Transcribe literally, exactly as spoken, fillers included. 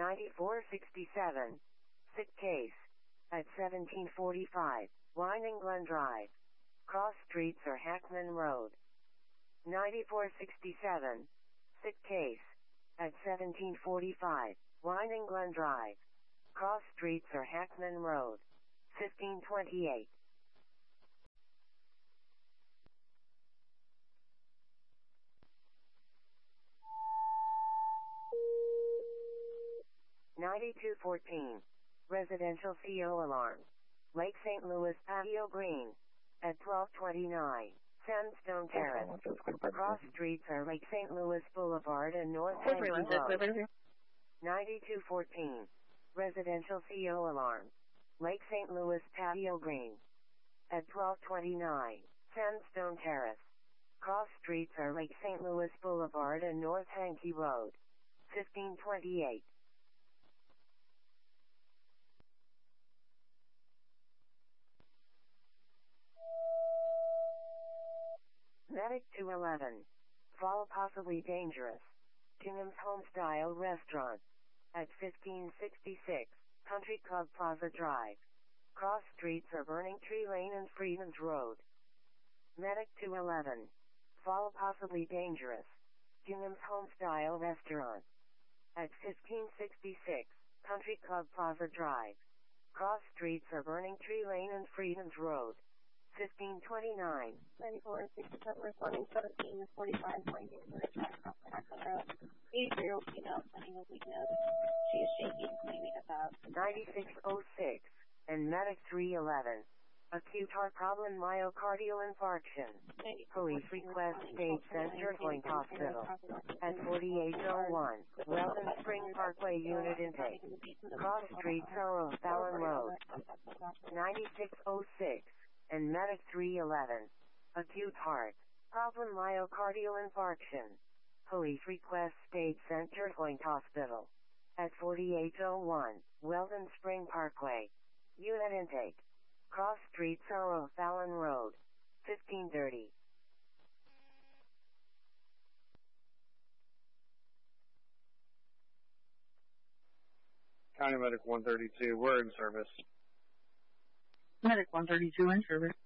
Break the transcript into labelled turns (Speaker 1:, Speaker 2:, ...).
Speaker 1: ninety-four sixty-seven, sick case, at seventeen forty-five, Winding Glen Drive, Cross Streets or Hackman Road. ninety-four sixty-seven, sick case, at seventeen forty-five, Winding Glen Drive, Cross Streets or Hackman Road. fifteen twenty-eight. ninety-two fourteen. Residential C O alarm. Lake Saint Louis Patio Green. At twelve twenty-nine. Sandstone Terrace. Cross Streets are Lake Saint Louis Boulevard and North Yankee Road. ninety-two fourteen. Residential C O alarm. Lake Saint Louis Patio Green. At twelve twenty-nine. Sandstone Terrace. Cross Streets are Lake Saint Louis Boulevard and North Yankee Road. fifteen twenty-eight. Medic two eleven. Fall possibly dangerous. Kingham's Home-Style Restaurant. At fifteen sixty-six, Country Club Plaza Drive. Cross Streets are Burning Tree Lane and Freedoms Road. Medic two eleven. Fall possibly dangerous. Kingham's Home-Style Restaurant. At fifteen sixty-six, Country Club Plaza Drive. Cross Streets are Burning Tree Lane and Freedoms Road. fifteen twenty-nine.
Speaker 2: ninety-four sixty-seven, responding seventeen forty-five, pointing to the track off Hackman Road. eighty-three-year-old female sending a weakness. She is shaking, claiming about
Speaker 1: ninety-six oh six, and Medic three eleven. Acute heart problem, myocardial infarction. Police request State Center Point Hospital. At forty-eight oh one, Weldon Spring Parkway unit intake. Cross Street, Sorrel, Fallon Road. ninety-six oh six. And Medic three eleven. Acute heart problem, myocardial infarction. Police request State Center Point Hospital. At forty-eight oh one, Weldon Spring Parkway. Unit intake. Cross Street, Sorrel, Fallon Road. fifteen thirty.
Speaker 3: County Medic one thirty-two, we're in service.
Speaker 4: Medic one thirty-two in service.